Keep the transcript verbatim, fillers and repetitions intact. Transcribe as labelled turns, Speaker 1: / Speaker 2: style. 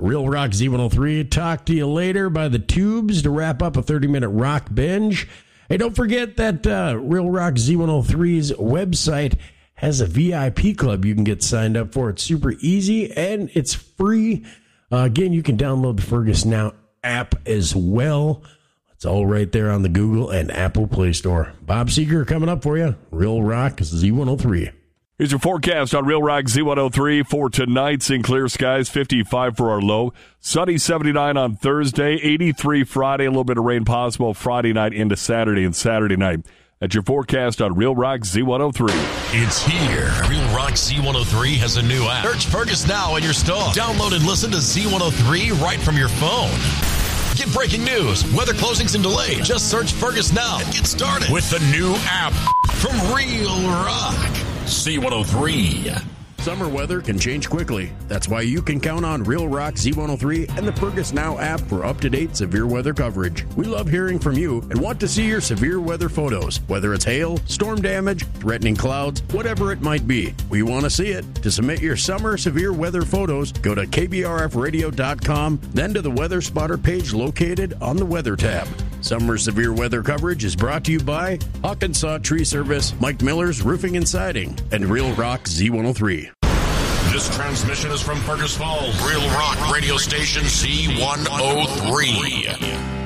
Speaker 1: Real Rock Z one oh three. Talk to you later by the Tubes to wrap up a thirty-minute rock binge. Hey, don't forget that uh, Real Rock Z one oh three's website has a V I P club you can get signed up for. It's super easy and it's free. Uh, again, you can download the Fergus Now app as well. It's all right there on the Google and Apple Play Store. Bob Seeger coming up for you. Real Rock Z one oh three.
Speaker 2: Here's your forecast on Real Rock Z one oh three for tonight. Seeing clear skies, fifty-five for our low. Sunny, seventy-nine on Thursday, eighty-three Friday. A little bit of rain possible Friday night into Saturday and Saturday night. That's your forecast on Real Rock Z one oh three.
Speaker 3: It's here. Real Rock Z one oh three has a new app. Search Fergus Now in your store. Download and listen to Z one oh three right from your phone. Get breaking news, weather closings and delays. Just search Fergus Now and get started with the new app from Real Rock Z one oh three.
Speaker 1: Summer weather can change quickly. That's why you can count on Real Rock Z one oh three and the Fergus Now app for up-to-date severe weather coverage. We love hearing from you and want to see your severe weather photos, whether it's hail, storm damage, threatening clouds, whatever it might be. We want to see it. To submit your summer severe weather photos, go to K B R F radio dot com, then to the Weather Spotter page located on the Weather tab. Summer severe weather coverage is brought to you by Hawkinsaw Tree Service, Mike Miller's Roofing and Siding, and Real Rock Z one oh three.
Speaker 3: This transmission is from Fergus Falls, Real Rock radio station Z one oh three.